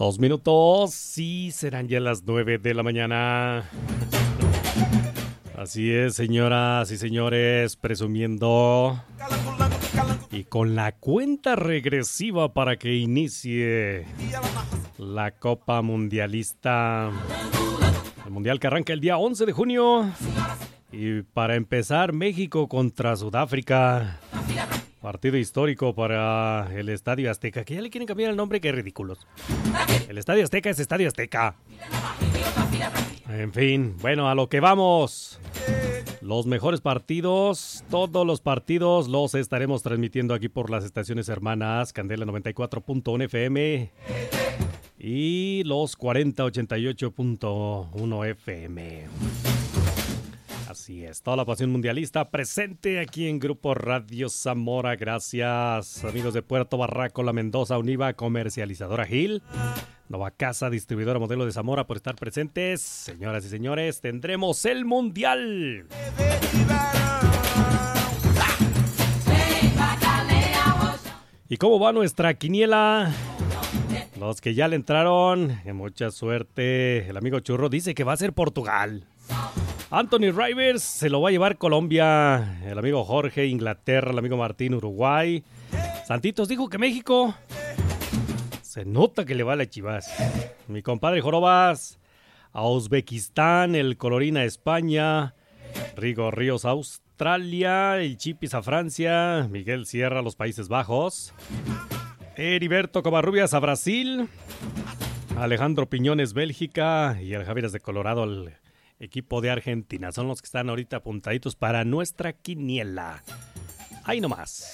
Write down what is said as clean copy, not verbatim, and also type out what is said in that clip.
2 minutos, sí, serán ya las 9 de la mañana. Así es, señoras y señores, presumiendo y con la cuenta regresiva para que inicie la Copa Mundialista. El Mundial que arranca el día 11 de junio. Y para empezar, México contra Sudáfrica. Partido histórico para el Estadio Azteca, que ya le quieren cambiar el nombre, qué ridículos. El Estadio Azteca es Estadio Azteca. En fin, bueno, a lo que vamos. Los mejores partidos, todos los partidos los estaremos transmitiendo aquí por las estaciones hermanas Candela 94.1 FM y los 4088.1 FM. Así es, toda la pasión mundialista presente aquí en Grupo Radio Zamora. Gracias, amigos de Puerto Barraco, La Mendoza, Univa, Comercializadora Gil, Nova Casa, Distribuidora Modelo de Zamora, por estar presentes. Señoras y señores, tendremos el Mundial. ¿Y cómo va nuestra quiniela? Los que ya le entraron, mucha suerte. El amigo Churro dice que va a ser Portugal. Anthony Rivers se lo va a llevar Colombia. El amigo Jorge, Inglaterra. El amigo Martín, Uruguay. Santitos dijo que México. Se nota que le va a la Chivas. Mi compadre Jorobas a Uzbekistán. El Colorín a España. Rigo Ríos a Australia. El Chipis a Francia. Miguel Sierra a los Países Bajos. Heriberto Covarrubias a Brasil. Alejandro Piñones, Bélgica. Y el Javieres de Colorado al equipo de Argentina. Son los que están ahorita apuntaditos para nuestra quiniela. Ahí nomás.